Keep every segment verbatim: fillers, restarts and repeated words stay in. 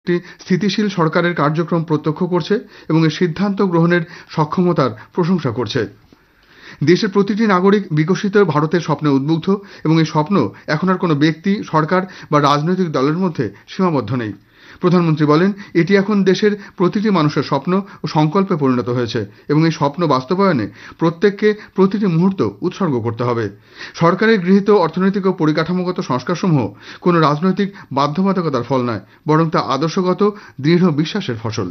একটি স্থিতিশীল সরকারের কার্যক্রম প্রত্যক্ষ করছে এবং এর সিদ্ধান্ত গ্রহণের সক্ষমতার প্রশংসা করছে। দেশের প্রতিটি নাগরিক বিকশিত ভারতের স্বপ্নে উদ্বুদ্ধ এবং এই স্বপ্ন এখন আর কোনো ব্যক্তি, সরকার বা রাজনৈতিক দলের মধ্যে সীমাবদ্ধ নেই। প্রধানমন্ত্রী বলেন, এটি এখন দেশের প্রতিটি মানুষের স্বপ্ন ও সংকল্পে পরিণত হয়েছে এবং এই স্বপ্ন বাস্তবায়নে প্রত্যেককে প্রতিটি মুহূর্ত উৎসর্গ করতে হবে। সরকারের গৃহীত অর্থনৈতিক ও পরিকাঠামোগত সংস্কারসমূহ কোনো রাজনৈতিক বাধ্যবাধকতার ফল নয়, বরং তা আদর্শগত দৃঢ় বিশ্বাসের ফসল।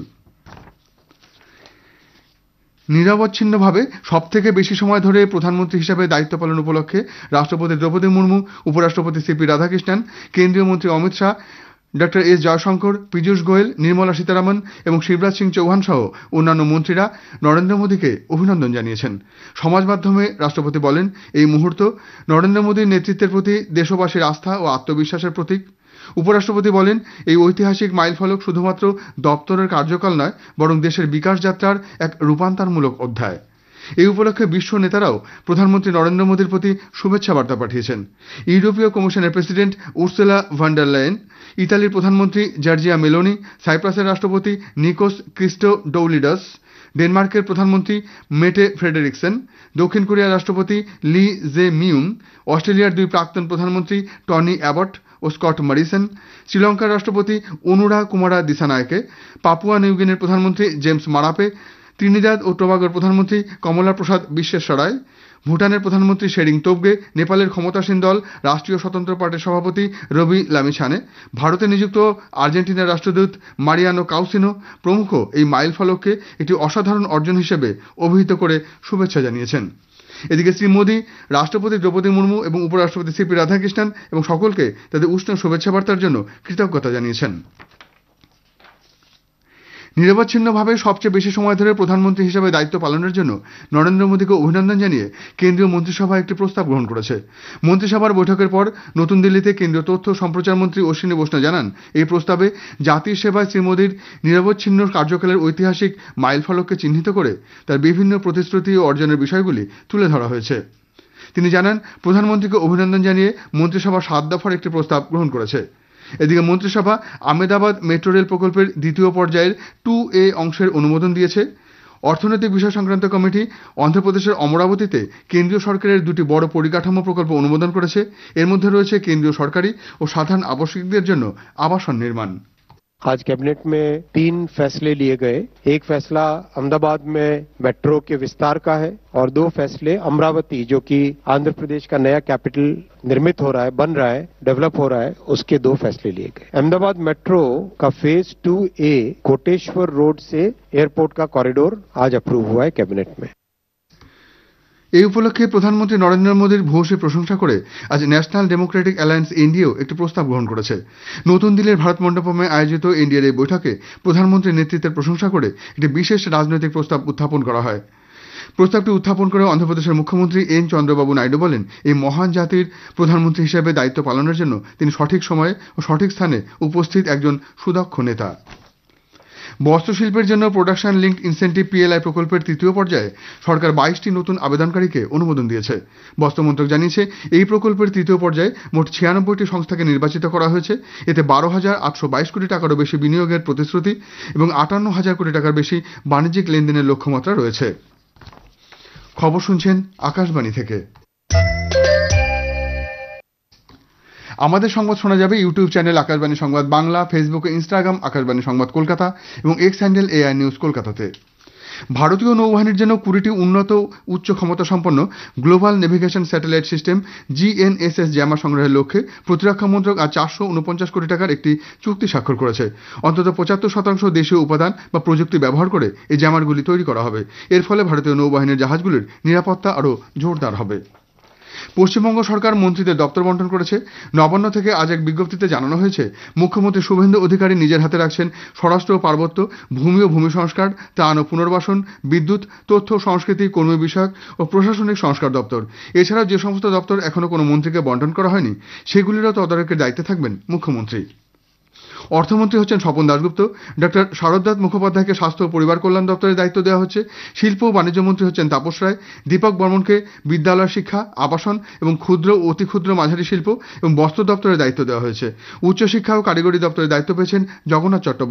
নিরবচ্ছিন্নভাবে সবথেকে বেশি সময় ধরে প্রধানমন্ত্রী হিসেবে দায়িত্ব পালন উপলক্ষে রাষ্ট্রপতি দ্রৌপদী মুর্মু, উপরাষ্ট্রপতি সিপি রাধাকৃষ্ণন, কেন্দ্রীয় মন্ত্রী অমিত শাহ, ডক্টর এস জয়শঙ্কর, পীযূষ গোয়েল, নির্মলা সীতারামন এবং শিবরাজ সিং চৌহান সহ অন্যান্য মন্ত্রীরা নরেন্দ্র মোদীকে অভিনন্দন জানিয়েছেন। সমাজ মাধ্যমে রাষ্ট্রপতি বলেন, এই মুহূর্ত নরেন্দ্র মোদীর নেতৃত্বের প্রতি দেশবাসীর আস্থা ও আত্মবিশ্বাসের প্রতীক। উপরাষ্ট্রপতি বলেন, এই ঐতিহাসিক মাইলফলক শুধুমাত্র দপ্তরের কার্যকাল নয়, বরং দেশের বিকাশ যাত্রার এক রূপান্তরমূলক অধ্যায়। এই উপলক্ষে বিশ্ব নেতারাও প্রধানমন্ত্রী নরেন্দ্র মোদীর প্রতি শুভেচ্ছা বার্তা পাঠিয়েছেন। ইউরোপীয় কমিশনের প্রেসিডেন্ট উর্সুলা ভন ডার লায়েন, ইতালির প্রধানমন্ত্রী জর্জিয়া মেলোনি, সাইপ্রাসের রাষ্ট্রপতি নিকোস ক্রিস্টোডৌলিডস, ডেনমার্কের প্রধানমন্ত্রী মেটে ফ্রেডেরিকসেন, দক্ষিণ কোরিয়ার রাষ্ট্রপতি লি জে মিউং, অস্ট্রেলিয়ার দুই প্রাক্তন প্রধানমন্ত্রী টনি অ্যাবট ও স্কট মরিসন, শ্রীলঙ্কার রাষ্ট্রপতি অনুরা কুমারা দিসানায়কে, পাপুয়া নিউগিনির প্রধানমন্ত্রী জেমস মারাপে, ত্রিনিদাদ ও টোবাগোর প্রধানমন্ত্রী কমলা প্রসাদ বিশ্বেশ্বরায়, ভুটানের প্রধানমন্ত্রী শেরিং তোবগে, নেপালের ক্ষমতাসীন দল রাষ্ট্রীয় স্বতন্ত্র পার্টির সভাপতি রবি লামিছানে, ভারতে নিযুক্ত আর্জেন্টিনার রাষ্ট্রদূত মারিয়ানো কাউসিনো প্রমুখ এই মাইল ফলককে একটি অসাধারণ অর্জন হিসেবে অভিহিত করে শুভেচ্ছা জানিয়েছেন। এদিকে শ্রী মোদী রাষ্ট্রপতি দ্রৌপদী মুর্মু এবং উপরাষ্ট্রপতি সিপি রাধাকৃষ্ণন এবং সকলকে তাদের উষ্ণ শুভেচ্ছা বার্তার জন্য কৃতজ্ঞতা জানিয়েছেন। নিরবচ্ছিন্নভাবে সবচেয়ে বেশি সময় ধরে প্রধানমন্ত্রী হিসেবে দায়িত্ব পালনের জন্য নরেন্দ্র মোদীকে অভিনন্দন জানিয়ে কেন্দ্রীয় মন্ত্রিসভা একটি প্রস্তাব গ্রহণ করেছে। মন্ত্রিসভার বৈঠকের পর নতুন দিল্লিতে কেন্দ্রীয় তথ্য সম্প্রচার মন্ত্রী অশ্বিনী বৈষ্ণব জানান, এই প্রস্তাবে জাতির সেবায় শ্রী মোদীর নিরবচ্ছিন্ন কার্যকালের ঐতিহাসিক মাইলফলককে চিহ্নিত করে তার বিভিন্ন প্রতিশ্রুতি ও অর্জনের বিষয়গুলি তুলে ধরা হয়েছে। তিনি জানান, প্রধানমন্ত্রীকে অভিনন্দন জানিয়ে মন্ত্রিসভা সাত দফার একটি প্রস্তাব গ্রহণ করেছে। এদিকে মন্ত্রিসভা আহমেদাবাদ মেট্রো রেল প্রকল্পের দ্বিতীয় পর্যায়ের টু এ অংশের অনুমোদন দিয়েছে। অর্থনৈতিক বিষয় সংক্রান্ত কমিটি অন্ধ্রপ্রদেশের অমরাবতীতে কেন্দ্রীয় সরকারের দুটি বড় পরিকাঠামো প্রকল্প অনুমোদন করেছে। এর মধ্যে রয়েছে কেন্দ্রীয় সরকারি ও সাধারণ আবাসিকদের জন্য আবাসন নির্মাণ। आज कैबिनेट में तीन फैसले लिए गए। एक फैसला अहमदाबाद में मेट्रो के विस्तार का है और दो फैसले अमरावती, जो कि आंध्र प्रदेश का नया कैपिटल निर्मित हो रहा है, बन रहा है, डेवलप हो रहा है, उसके दो फैसले लिए गए। अहमदाबाद मेट्रो का फेज टू ए कोटेश्वर रोड से एयरपोर्ट का कॉरिडोर आज अप्रूव हुआ है कैबिनेट में। এই উপলক্ষে প্রধানমন্ত্রী নরেন্দ্র মোদীর ভূয়সী প্রশংসা করে আজ ন্যাশনাল ডেমোক্রেটিক অ্যালায়েন্স এনডিএও একটি প্রস্তাব গ্রহণ করেছে। নতুন দিল্লির ভারত মণ্ডপমে আয়োজিত এনডিএর এই বৈঠকে প্রধানমন্ত্রীর নেতৃত্বের প্রশংসা করে একটি বিশেষ রাজনৈতিক প্রস্তাব উত্থাপন করা হয়। প্রস্তাবটি উত্থাপন করে অন্ধ্রপ্রদেশের মুখ্যমন্ত্রী এন চন্দ্রবাবু নাইডু বলেন, এই মহান জাতির প্রধানমন্ত্রী হিসেবে দায়িত্ব পালনের জন্য তিনি সঠিক সময়ে ও সঠিক স্থানে উপস্থিত একজন সুদক্ষ নেতা। বস্ত্রশিল্পের জন্য প্রোডাকশন লিঙ্কড ইনসেন্টিভ পিএলআই প্রকল্পের তৃতীয় পর্যায়ে সরকার বাইশটি নতুন আবেদনকারীকে অনুমোদন দিয়েছে। বস্ত্র মন্ত্রক জানিয়েছে, এই প্রকল্পের তৃতীয় পর্যায়ে মোট ছিয়ানব্বইটি সংস্থাকে নির্বাচিত করা হয়েছে। এতে বারো হাজার আটশো বাইশ কোটি টাকারও বেশি বিনিয়োগের প্রতিশ্রুতি এবং আটান্ন হাজার কোটি টাকার বেশি বাণিজ্যিক লেনদেনের লক্ষ্যমাত্রা রয়েছে। খবর শুনছেন আকাশবাণী থেকে। আমাদের সংবাদ শোনা যাবে ইউটিউব চ্যানেল আকাশবাণী সংবাদ বাংলা, ফেসবুক ও ইনস্টাগ্রাম আকাশবাণী সংবাদ কলকাতা এবং এক্স হ্যান্ডেল এআই নিউজ কলকাতাতে। ভারতীয় নৌবাহিনীর জন্য কুড়িটি উন্নত উচ্চ ক্ষমতা সম্পন্ন global navigation satellite system GNSS জ্যামা সংগ্রহের লক্ষ্যে প্রতিরক্ষা মন্ত্রক আজ চারশো উনপঞ্চাশ কোটি টাকার একটি চুক্তি স্বাক্ষর করেছে। অন্তত পঁচাত্তর শতাংশ দেশীয় উপাদান বা প্রযুক্তি ব্যবহার করে এই জ্যামারগুলি তৈরি করা হবে। এর ফলে ভারতীয় নৌবাহিনীর জাহাজগুলির নিরাপত্তা আরও জোরদার হবে। পশ্চিমবঙ্গ সরকার মন্ত্রীদের দপ্তর বন্টন করেছে। নবান্ন থেকে আজ এক বিজ্ঞপ্তিতে জানানো হয়েছে, মুখ্যমন্ত্রী শুভেন্দু অধিকারী নিজের হাতে রাখছেন স্বরাষ্ট্র ও পার্বত্য, ভূমি ও ভূমি সংস্কার, ত্রাণ ও পুনর্বাসন, বিদ্যুৎ, তথ্য সংস্কৃতি, কর্মী বিষয়ক ও প্রশাসনিক সংস্কার দপ্তর। এছাড়াও যে সমস্ত দপ্তর এখনো কোনো মন্ত্রীকে বন্টন করা হয়নি সেগুলিরও তদারকির দায়িত্বে থাকবেন মুখ্যমন্ত্রী। অর্থমন্ত্রী হচ্ছেন স্বপন দাশগুপ্ত। ডক্টর শারদাত মুখোপাধ্যায়কে স্বাস্থ্য ও পরিবার কল্যাণ দপ্তরের দায়িত্ব দেওয়া হচ্ছে। শিল্প ও বাণিজ্য মন্ত্রী হচ্ছেন তাপস রায়। দীপক বর্মনকে বিদ্যালয় শিক্ষা, আবাসন এবং ক্ষুদ্র ও অতি ক্ষুদ্র মাঝারি শিল্প এবং বস্ত্র দপ্তরের দায়িত্ব দেওয়া হয়েছে। উচ্চশিক্ষা ও কারিগরি দপ্তরের দায়িত্ব পেয়েছেন জগন্নাথ চট্টোপাধ্যায়।